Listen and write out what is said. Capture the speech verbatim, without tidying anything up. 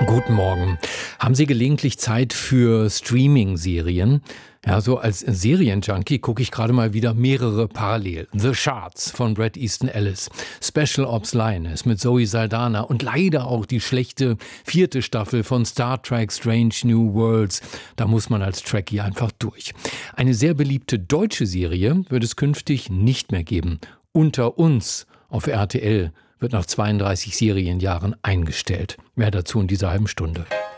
Guten Morgen. Haben Sie gelegentlich Zeit für Streaming-Serien? Ja, so als Serienjunkie gucke ich gerade mal wieder mehrere parallel. The Shards von Bret Easton Ellis, Special Ops Lioness mit Zoe Saldana und leider auch die schlechte vierte Staffel von Star Trek Strange New Worlds. Da muss man als Trekkie einfach durch. Eine sehr beliebte deutsche Serie wird es künftig nicht mehr geben. Unter uns auf R T L wird nach zweiunddreißig Serienjahren eingestellt. Mehr dazu in dieser halben Stunde.